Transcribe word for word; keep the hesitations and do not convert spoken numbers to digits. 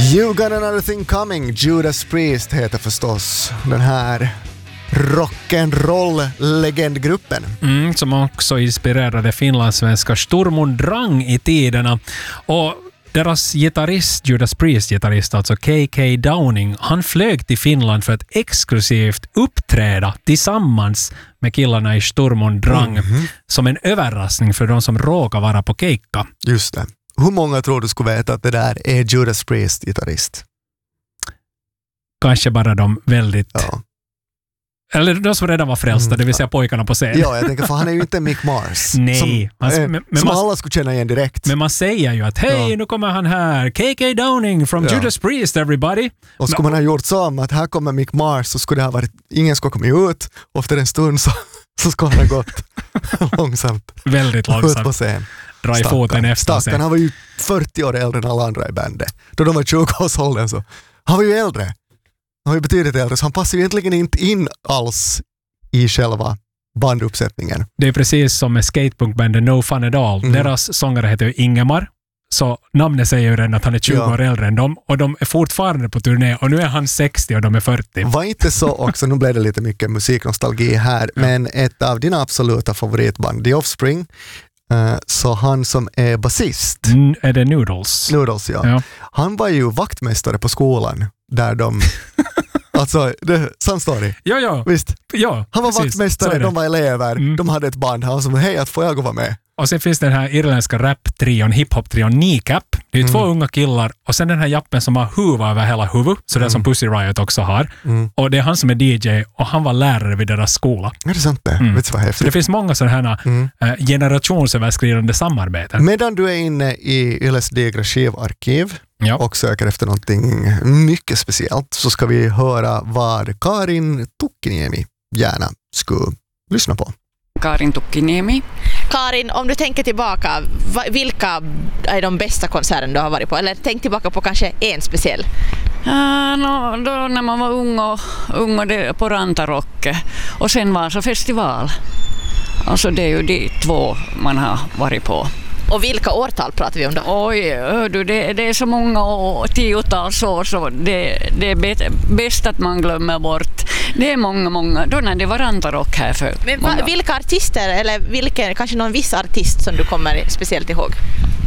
You got another thing coming. Judas Priest heter förstås den här rock'n'roll-legendgruppen. Mm, som också inspirerade finlandssvenska Sturm und Drang i tiderna. Och deras gitarrist, Judas Priest-gitarrist, alltså K K Downing, han flög till Finland för att exklusivt uppträda tillsammans med killarna i Sturm und Drang mm-hmm. som en överraskning för de som råkar vara på keikka. Just det. Hur många tror du skulle veta att det där är Judas Priest-gitarrist? Kanske bara de väldigt... Ja. Eller de som redan var frälsta, mm. det vill säga pojkarna på scen. Ja, jag tänker, för han är ju inte Mick Mars. Nej. Som, alltså, eh, men, men som man, alla skulle känna igen direkt. Men man säger ju att hej, ja. nu kommer han här. K K Downing from ja. Judas Priest, everybody. Och skulle men, man ha gjort så om att här kommer Mick Mars, så skulle det ha varit, ingen skulle komma ut. Och efter en stund så, så skulle han ha gått långsamt. Väldigt långsamt. Ut på scen. Dra i foten efter sig. Han var ju fyrtio år äldre än alla andra i bandet. Då de var tjugo-årsåldern så. Han var ju äldre. Han var ju betydligt äldre, så han passade ju egentligen inte in alls i själva banduppsättningen. Det är precis som med skatepunkbandet No Fun at All. Mm. Deras sångare heter ju Ingemar. Så namnet säger ju redan att han är tjugo ja. år äldre än dem. Och de är fortfarande på turné. Och nu är han sextio och de är fyrtio. Var inte så också, nu blev det lite mycket musiknostalgi här. Ja. Men ett av dina absoluta favoritband, The Offspring. Uh, så han som är basist. Mm, är det Noodles? Noodles, ja. ja. Han var ju vaktmästare på skolan. Där de... Alltså, det sann story. Ja, ja. Visst? Ja, han var precis. vaktmästare, de var elever, mm. de hade ett band. Han som, hej, att får jag gå vara med? Och sen finns den här irländska rap-trion, hip-hop-trion Kneecap. Det är mm. två unga killar. Och sen den här jappen som har huva över hela huvudet. Så mm. det som Pussy Riot också har. Mm. Och det är han som är D J och han var lärare vid deras skola. Är det sant det? Mm. Vet du vad häftigt? Så det finns många sådana här mm. äh, generationsöverskridande samarbeten. Medan du är inne i Yles digra skivarkiv ja. och söker efter någonting mycket speciellt, så ska vi höra vad Karin Tukkiniemi gärna skulle lyssna på. Karin Tukkiniemi. Karin, om du tänker tillbaka, vilka är de bästa konserterna du har varit på? Eller tänk tillbaka på kanske en speciell. Uh, no, då när man var ung och, ung och det, på Rantarock och sen Vasa festival. Alltså det är ju de två man har varit på. Och vilka årtal pratar vi om då? Oj, du, det, det är så många och tiotals år så det, det är bäst att man glömmer bort. Det är många, många. Då när det var Rantarock här för Men va, vilka artister eller vilken, kanske någon viss artist som du kommer speciellt ihåg?